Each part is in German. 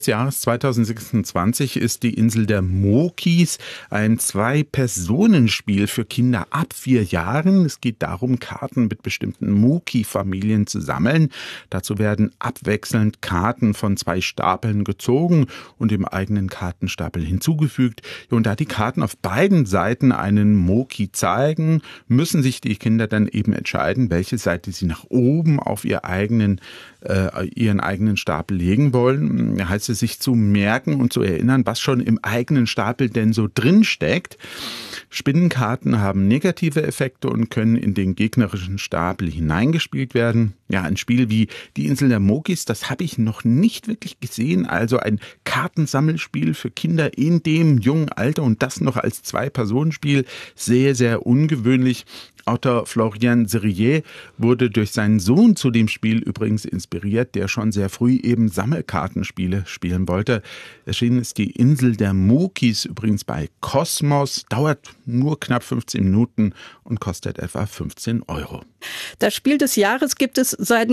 Jahres 2026 ist die Insel der Mokis ein Zwei-Personen-Spiel für Kinder ab 4 Jahren. Es geht darum, Karten mit bestimmten Moki-Familien zu sammeln. Dazu werden abwechselnd Karten von 2 Stapeln gezogen und dem eigenen Kartenstapel hinzugefügt. Und da die Karten auf beiden Seiten einen Moki zeigen, müssen sich die Kinder dann eben entscheiden, welche Seite sie nach oben auf ihren eigenen Stapel legen wollen. Da heißt es, sich zu merken und zu erinnern, was schon im eigenen Stapel denn so drin steckt. Spinnenkarten haben negative Effekte und können in den gegnerischen Stapel hineingespielt werden. Ja, ein Spiel wie die Insel der Mokis, das habe ich noch nicht wirklich gesehen. Also ein Kartensammelspiel für Kinder in dem jungen Alter und das noch als 2-Personen-Spiel. Sehr, sehr ungewöhnlich. Autor Florian Serrier wurde durch seinen Sohn zu dem Spiel übrigens inspiriert, der schon sehr früh eben Sammelkartenspiele spielen wollte. Erschienen ist die Insel der Mokis übrigens bei Kosmos, dauert nur knapp 15 Minuten und kostet etwa 15 €. Das Spiel des Jahres gibt es seit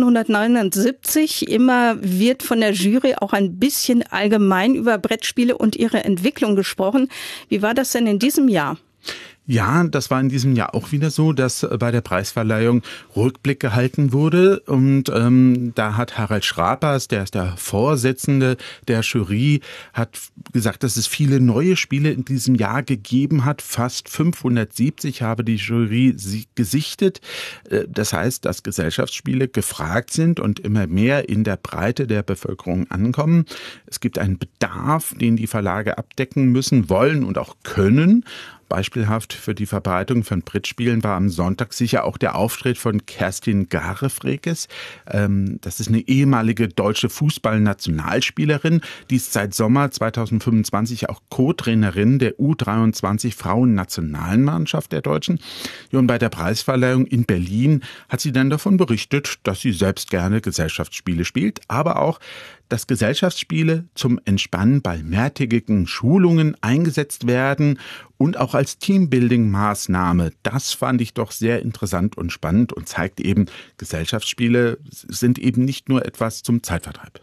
1979. Immer wird von der Jury auch ein bisschen allgemein über Brettspiele und ihre Entwicklung gesprochen. Wie war das denn in diesem Jahr? Ja, das war in diesem Jahr auch wieder so, dass bei der Preisverleihung Rückblick gehalten wurde und da hat Harald Schrapers, der ist der Vorsitzende der Jury, hat gesagt, dass es viele neue Spiele in diesem Jahr gegeben hat. Fast 570 habe die Jury gesichtet. Das heißt, dass Gesellschaftsspiele gefragt sind und immer mehr in der Breite der Bevölkerung ankommen. Es gibt einen Bedarf, den die Verlage abdecken müssen, wollen und auch können. Beispielhaft für die Verbreitung von Brettspielen war am Sonntag sicher auch der Auftritt von Kerstin Garefrekes. Das ist eine ehemalige deutsche Fußballnationalspielerin. Die ist seit Sommer 2025 auch Co-Trainerin der U23 Frauennationalmannschaft der Deutschen. Und bei der Preisverleihung in Berlin hat sie dann davon berichtet, dass sie selbst gerne Gesellschaftsspiele spielt, aber auch, dass Gesellschaftsspiele zum Entspannen bei mehrtägigen Schulungen eingesetzt werden und auch als Teambuilding-Maßnahme. Das fand ich doch sehr interessant und spannend und zeigt eben, Gesellschaftsspiele sind eben nicht nur etwas zum Zeitvertreib.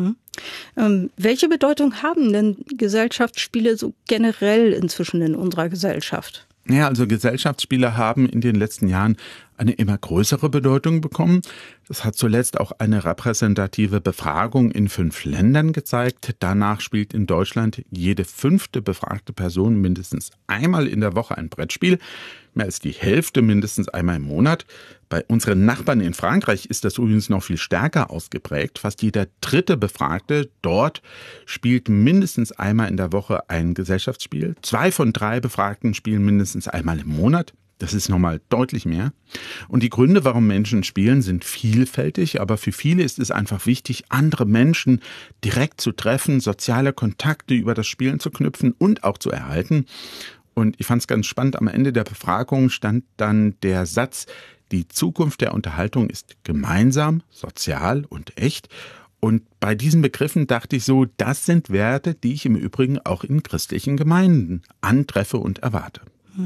Welche Bedeutung haben denn Gesellschaftsspiele so generell inzwischen in unserer Gesellschaft? Ja, also Gesellschaftsspiele haben in den letzten Jahren eine immer größere Bedeutung bekommen. Das hat zuletzt auch eine repräsentative Befragung in 5 Ländern gezeigt. Danach spielt in Deutschland jede 5. befragte Person mindestens einmal in der Woche ein Brettspiel. Mehr als die Hälfte mindestens einmal im Monat. Bei unseren Nachbarn in Frankreich ist das übrigens noch viel stärker ausgeprägt. Fast jeder 3. Befragte dort spielt mindestens einmal in der Woche ein Gesellschaftsspiel. 2 von 3 Befragten spielen mindestens einmal im Monat. Das ist nochmal deutlich mehr. Und die Gründe, warum Menschen spielen, sind vielfältig, aber für viele ist es einfach wichtig, andere Menschen direkt zu treffen, soziale Kontakte über das Spielen zu knüpfen und auch zu erhalten. Und ich fand es ganz spannend, am Ende der Befragung stand dann der Satz, die Zukunft der Unterhaltung ist gemeinsam, sozial und echt. Und bei diesen Begriffen dachte ich so, das sind Werte, die ich im Übrigen auch in christlichen Gemeinden antreffe und erwarte.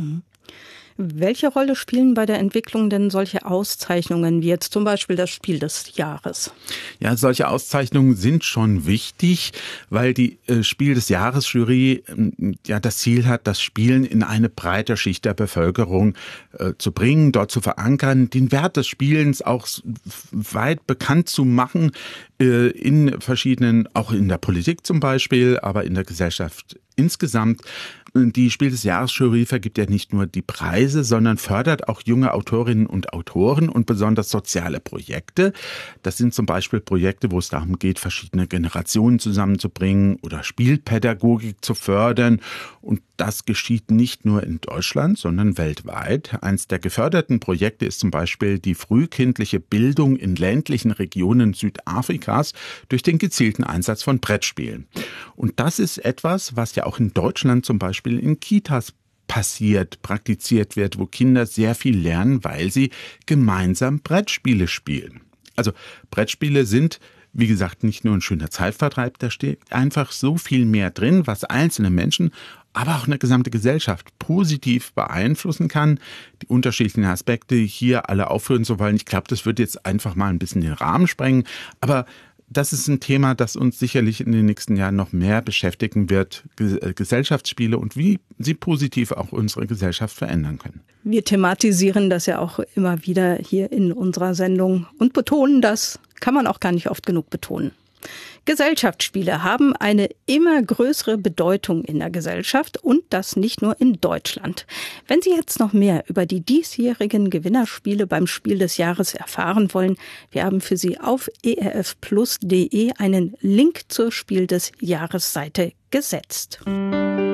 Welche Rolle spielen bei der Entwicklung denn solche Auszeichnungen wie jetzt zum Beispiel das Spiel des Jahres? Ja, solche Auszeichnungen sind schon wichtig, weil die Spiel des Jahres Jury ja das Ziel hat, das Spielen in eine breite Schicht der Bevölkerung zu bringen, dort zu verankern, den Wert des Spielens auch weit bekannt zu machen, in verschiedenen, auch in der Politik zum Beispiel, aber in der Gesellschaft insgesamt. Die Spiel des Jahres Jury vergibt ja nicht nur die Preise, sondern fördert auch junge Autorinnen und Autoren und besonders soziale Projekte. Das sind zum Beispiel Projekte, wo es darum geht, verschiedene Generationen zusammenzubringen oder Spielpädagogik zu fördern. Und das geschieht nicht nur in Deutschland, sondern weltweit. Eins der geförderten Projekte ist zum Beispiel die frühkindliche Bildung in ländlichen Regionen Südafrikas durch den gezielten Einsatz von Brettspielen. Und das ist etwas, was ja auch in Deutschland zum Beispiel in Kitas praktiziert wird, wo Kinder sehr viel lernen, weil sie gemeinsam Brettspiele spielen. Also Brettspiele sind, wie gesagt, nicht nur ein schöner Zeitvertreib, da steht einfach so viel mehr drin, was einzelne Menschen, aber auch eine gesamte Gesellschaft positiv beeinflussen kann. Die unterschiedlichen Aspekte hier alle aufführen zu wollen, ich glaube, das wird jetzt einfach mal ein bisschen den Rahmen sprengen, aber das ist ein Thema, das uns sicherlich in den nächsten Jahren noch mehr beschäftigen wird, Gesellschaftsspiele und wie sie positiv auch unsere Gesellschaft verändern können. Wir thematisieren das ja auch immer wieder hier in unserer Sendung und betonen das, kann man auch gar nicht oft genug betonen. Gesellschaftsspiele haben eine immer größere Bedeutung in der Gesellschaft und das nicht nur in Deutschland. Wenn Sie jetzt noch mehr über die diesjährigen Gewinnerspiele beim Spiel des Jahres erfahren wollen, wir haben für Sie auf erfplus.de einen Link zur Spiel des Jahres Seite gesetzt.